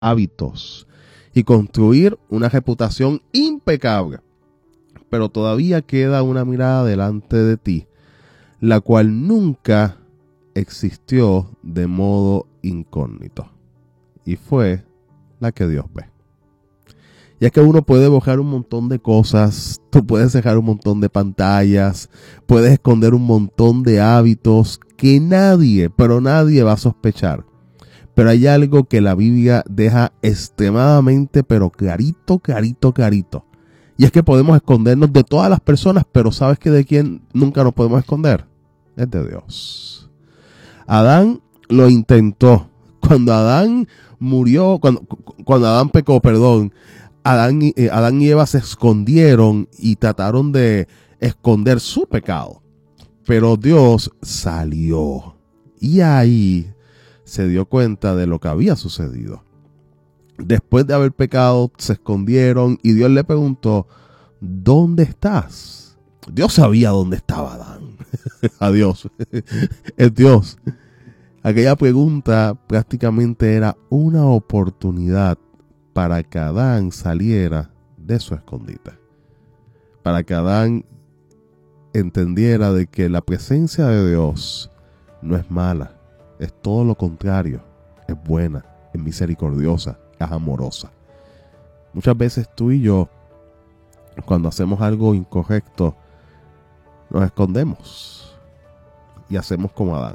hábitos y construir una reputación impecable. Pero todavía queda una mirada delante de ti, la cual nunca existió de modo incógnito. Y fue la que Dios ve. Ya que uno puede borrar un montón de cosas, tú puedes dejar un montón de pantallas, puedes esconder un montón de hábitos que nadie, pero nadie va a sospechar. Pero hay algo que la Biblia deja extremadamente, pero clarito, clarito, clarito. Y es que podemos escondernos de todas las personas, pero ¿sabes que de quién nunca nos podemos esconder? Es de Dios. Adán lo intentó. Cuando Adán murió, cuando Adán pecó, Adán y Eva se escondieron y trataron de esconder su pecado. Pero Dios salió. Y ahí se dio cuenta de lo que había sucedido. Después de haber pecado, se escondieron y Dios le preguntó, ¿dónde estás? Dios sabía dónde estaba Adán. Adiós. Es Dios. Aquella pregunta prácticamente era una oportunidad para que Adán saliera de su escondite. Para que Adán entendiera de que la presencia de Dios no es mala, es todo lo contrario, es buena, es misericordiosa, es amorosa. Muchas veces tú y yo, cuando hacemos algo incorrecto, nos escondemos y hacemos como Adán.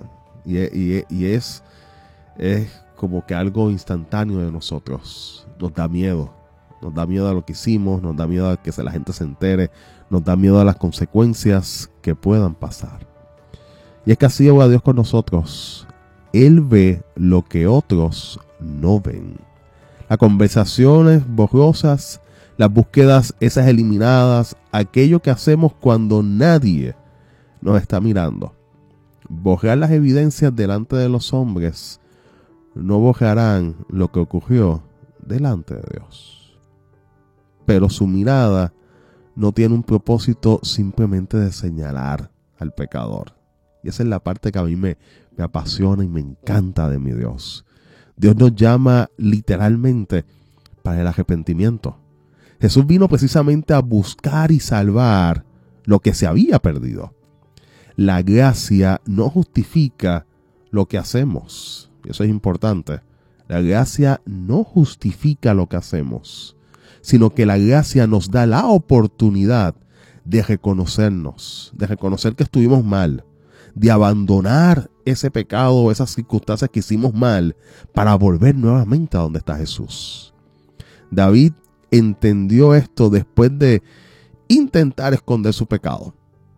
Y es como que algo instantáneo de nosotros. Nos da miedo a lo que hicimos, nos da miedo a que la gente se entere, nos da miedo a las consecuencias que puedan pasar. Y es que así va Dios con nosotros. Él ve lo que otros no ven. Las conversaciones borrosas, las búsquedas esas eliminadas, aquello que hacemos cuando nadie nos está mirando. Borrar las evidencias delante de los hombres no borrarán lo que ocurrió delante de Dios. Pero su mirada no tiene un propósito simplemente de señalar al pecador. Y esa es la parte que a mí me apasiona y me encanta de mi Dios. Dios nos llama literalmente para el arrepentimiento. Jesús vino precisamente a buscar y salvar lo que se había perdido. La gracia no justifica lo que hacemos. Y eso es importante. La gracia no justifica lo que hacemos, sino que la gracia nos da la oportunidad de reconocernos, de reconocer que estuvimos mal, de abandonar ese pecado, esas circunstancias que hicimos mal, para volver nuevamente a donde está Jesús. David entendió esto después de intentar esconder su pecado.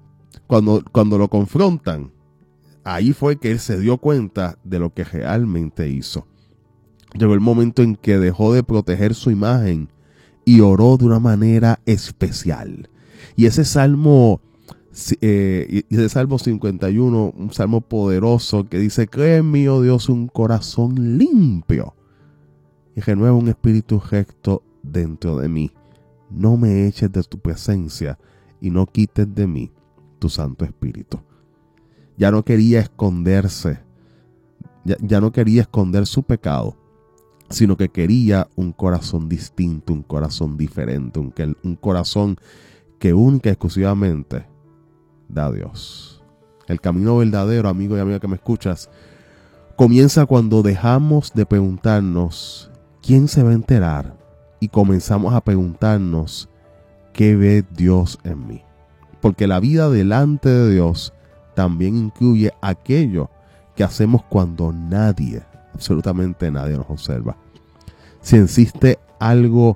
Cuando lo confrontan, ahí fue que él se dio cuenta de lo que realmente hizo. Llegó el momento en que dejó de proteger su imagen y oró de una manera especial. Y ese Salmo 51, un salmo poderoso que dice: crea en mí, oh Dios, un corazón limpio y renueva un espíritu recto dentro de mí. No me eches de tu presencia y no quites de mí tu Santo Espíritu. Ya no quería esconderse, ya no quería esconder su pecado, sino que quería un corazón distinto, un corazón diferente, un corazón que única y exclusivamente da a Dios. El camino verdadero, amigo y amiga que me escuchas, comienza cuando dejamos de preguntarnos quién se va a enterar y comenzamos a preguntarnos qué ve Dios en mí. Porque la vida delante de Dios también incluye aquello que hacemos cuando nadie, absolutamente nadie nos observa. Si hiciste algo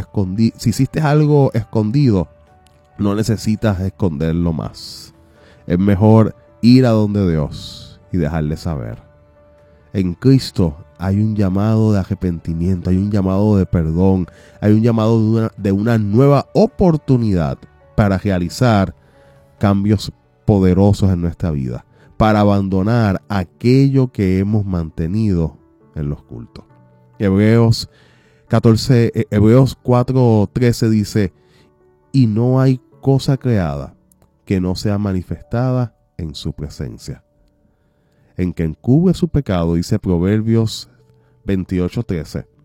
escondido, no necesitas esconderlo más. Es mejor ir a donde Dios y dejarle saber. En Cristo hay un llamado de arrepentimiento, hay un llamado de perdón, hay un llamado de una nueva oportunidad para realizar cambios poderosos en nuestra vida, para abandonar aquello que hemos mantenido en los cultos. Hebreos 4:13 dice: y no hay cosa creada que no sea manifestada en su presencia. En que encubre su pecado, dice Proverbios 28:13,